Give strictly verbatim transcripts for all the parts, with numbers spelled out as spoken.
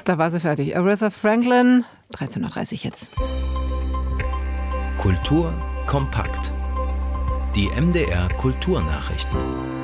Da war sie fertig. Aretha Franklin, dreizehn Uhr dreißig jetzt. Kultur kompakt. Die M D R Kulturnachrichten.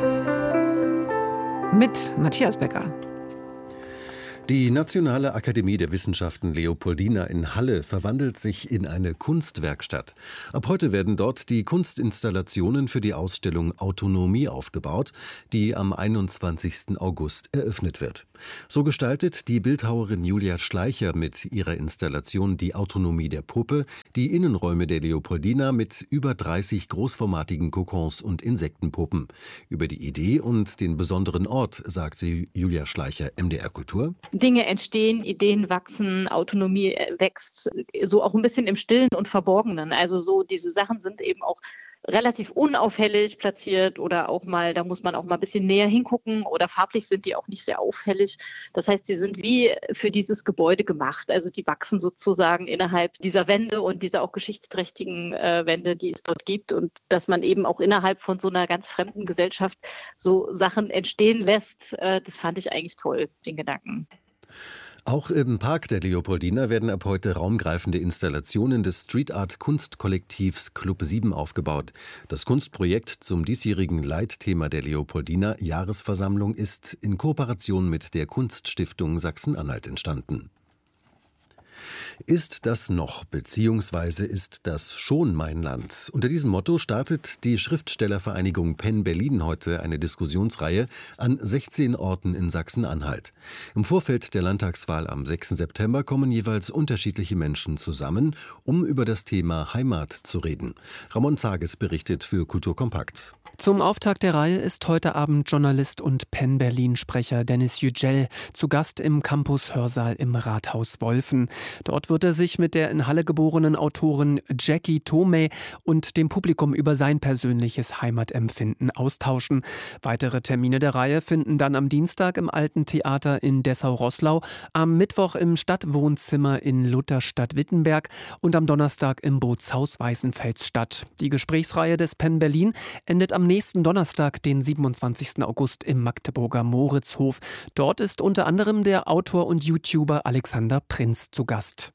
Mit Matthias Becker. Die Nationale Akademie der Wissenschaften Leopoldina in Halle verwandelt sich in eine Kunstwerkstatt. Ab heute werden dort die Kunstinstallationen für die Ausstellung Autonomie aufgebaut, die am einundzwanzigsten August eröffnet wird. So gestaltet die Bildhauerin Julia Schleicher mit ihrer Installation Die Autonomie der Puppe die Innenräume der Leopoldina mit über dreißig großformatigen Kokons und Insektenpuppen. Über die Idee und den besonderen Ort sagte Julia Schleicher M D R Kultur: Dinge entstehen, Ideen wachsen, Autonomie wächst, so auch ein bisschen im Stillen und Verborgenen. Also so diese Sachen sind eben auch relativ unauffällig platziert oder auch mal, da muss man auch mal ein bisschen näher hingucken oder farblich sind die auch nicht sehr auffällig. Das heißt, die sind wie für dieses Gebäude gemacht. Also die wachsen sozusagen innerhalb dieser Wände und dieser auch geschichtsträchtigen äh, Wände, die es dort gibt, und dass man eben auch innerhalb von so einer ganz fremden Gesellschaft so Sachen entstehen lässt, äh, das fand ich eigentlich toll, den Gedanken. Auch im Park der Leopoldina werden ab heute raumgreifende Installationen des Street Art Kunstkollektivs Club sieben aufgebaut. Das Kunstprojekt zum diesjährigen Leitthema der Leopoldina Jahresversammlung ist in Kooperation mit der Kunststiftung Sachsen-Anhalt entstanden. Ist das noch, beziehungsweise ist das schon mein Land? Unter diesem Motto startet die Schriftstellervereinigung Penn Berlin heute eine Diskussionsreihe an sechzehn Orten in Sachsen-Anhalt. Im Vorfeld der Landtagswahl am sechsten September kommen jeweils unterschiedliche Menschen zusammen, um über das Thema Heimat zu reden. Ramon Zages berichtet für Kultur Kompakt. Zum Auftakt der Reihe ist heute Abend Journalist und Penn Berlin-Sprecher Dennis Yücel zu Gast im Campus-Hörsaal im Rathaus Wolfen. Dort wird er sich mit der in Halle geborenen Autorin Jackie Toomey und dem Publikum über sein persönliches Heimatempfinden austauschen. Weitere Termine der Reihe finden dann am Dienstag im Alten Theater in Dessau-Roßlau, am Mittwoch im Stadtwohnzimmer in Lutherstadt-Wittenberg und am Donnerstag im Bootshaus Weißenfels statt. Die Gesprächsreihe des Penn Berlin endet am nächsten Donnerstag, den siebenundzwanzigsten August, im Magdeburger Moritzhof. Dort ist unter anderem der Autor und YouTuber Alexander Prinz zu Gast.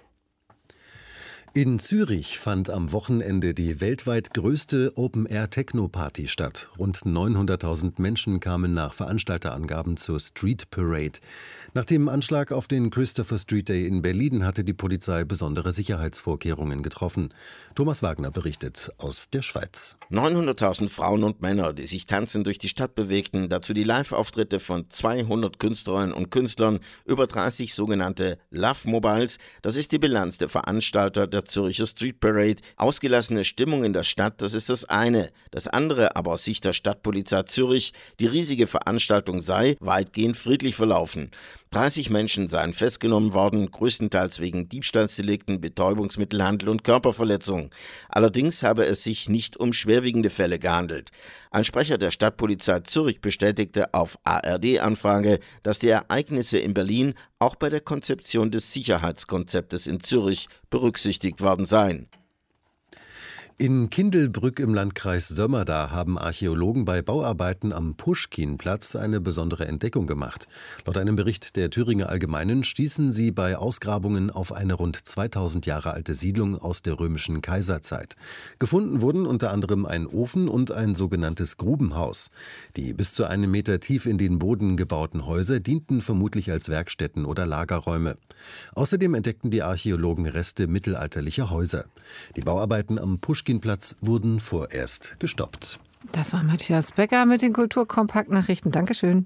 In Zürich fand am Wochenende die weltweit größte Open-Air-Techno-Party statt. Rund neunhunderttausend Menschen kamen nach Veranstalterangaben zur Street Parade. Nach dem Anschlag auf den Christopher Street Day in Berlin hatte die Polizei besondere Sicherheitsvorkehrungen getroffen. Thomas Wagner berichtet aus der Schweiz. neunhunderttausend Frauen und Männer, die sich tanzend durch die Stadt bewegten, dazu die Live-Auftritte von zweihundert Künstlerinnen und Künstlern, über dreißig sogenannte Love Mobiles. Das ist die Bilanz der Veranstalter der Zürcher Street Parade. Ausgelassene Stimmung in der Stadt, das ist das eine. Das andere aber aus Sicht der Stadtpolizei Zürich: die riesige Veranstaltung sei weitgehend friedlich verlaufen. dreißig Menschen seien festgenommen worden, größtenteils wegen Diebstahlsdelikten, Betäubungsmittelhandel und Körperverletzung. Allerdings habe es sich nicht um schwerwiegende Fälle gehandelt. Ein Sprecher der Stadtpolizei Zürich bestätigte auf A R D-Anfrage, dass die Ereignisse in Berlin auch bei der Konzeption des Sicherheitskonzeptes in Zürich berücksichtigt worden seien. In Kindelbrück im Landkreis Sömmerda haben Archäologen bei Bauarbeiten am Puschkinplatz eine besondere Entdeckung gemacht. Laut einem Bericht der Thüringer Allgemeinen stießen sie bei Ausgrabungen auf eine rund zweitausend Jahre alte Siedlung aus der römischen Kaiserzeit. Gefunden wurden unter anderem ein Ofen und ein sogenanntes Grubenhaus. Die bis zu einem Meter tief in den Boden gebauten Häuser dienten vermutlich als Werkstätten oder Lagerräume. Außerdem entdeckten die Archäologen Reste mittelalterlicher Häuser. Die Bauarbeiten am Puschkinplatz wurden vorerst gestoppt. Das war Matthias Becker mit den Kulturkompakt-Nachrichten. Dankeschön.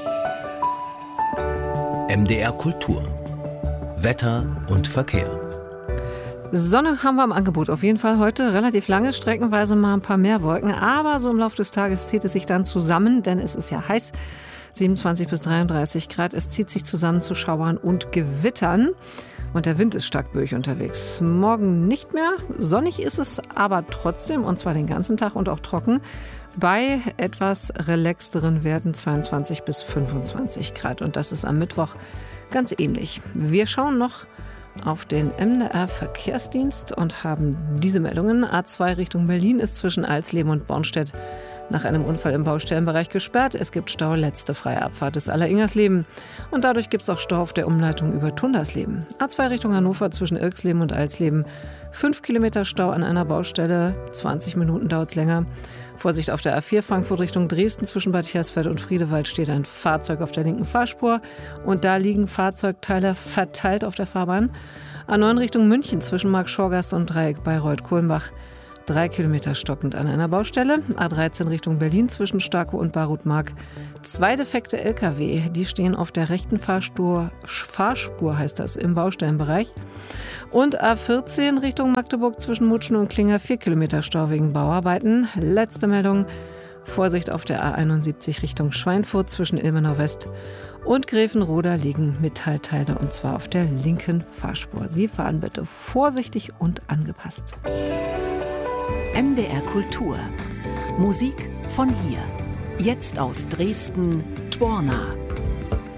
M D R Kultur. Wetter und Verkehr. Sonne haben wir im Angebot auf jeden Fall heute. Relativ lange, streckenweise mal ein paar mehr Wolken. Aber so im Laufe des Tages zieht es sich dann zusammen, denn es ist ja heiß. siebenundzwanzig bis dreiunddreißig Grad. Es zieht sich zusammen zu Schauern und Gewittern. Und der Wind ist stark böig unterwegs. Morgen nicht mehr. Sonnig ist es aber trotzdem, und zwar den ganzen Tag und auch trocken. Bei etwas relaxteren Werten zweiundzwanzig bis fünfundzwanzig Grad. Und das ist am Mittwoch ganz ähnlich. Wir schauen noch auf den M D R-Verkehrsdienst und haben diese Meldungen. A zwei Richtung Berlin ist zwischen Alsleben und Bornstedt Nach einem Unfall im Baustellenbereich gesperrt. Es gibt Stau, letzte freie Abfahrt ist Allersingersleben. Und dadurch gibt es auch Stau auf der Umleitung über Tundersleben. A zwei Richtung Hannover zwischen Irksleben und Alsleben. Fünf Kilometer Stau an einer Baustelle. zwanzig Minuten dauert es länger. Vorsicht auf der A vier Frankfurt Richtung Dresden zwischen Bad Hersfeld und Friedewald steht ein Fahrzeug auf der linken Fahrspur. Und da liegen Fahrzeugteile verteilt auf der Fahrbahn. A neun Richtung München zwischen Marktschorgast und Dreieck Bayreuth-Kohlenbach. Drei Kilometer stockend an einer Baustelle. A dreizehn Richtung Berlin zwischen Starkow und Barutmark. Zwei defekte L K W, die stehen auf der rechten Fahrspur, Fahrspur heißt das, im Baustellenbereich. Und A vierzehn Richtung Magdeburg zwischen Mutschen und Klinger. Vier Kilometer Stau wegen Bauarbeiten. Letzte Meldung. Vorsicht auf der A einundsiebzig Richtung Schweinfurt zwischen Ilmenau West und Gräfenroda liegen Metallteile und zwar auf der linken Fahrspur. Sie fahren bitte vorsichtig und angepasst. M D R Kultur. Musik von hier. Jetzt aus Dresden, Dworna.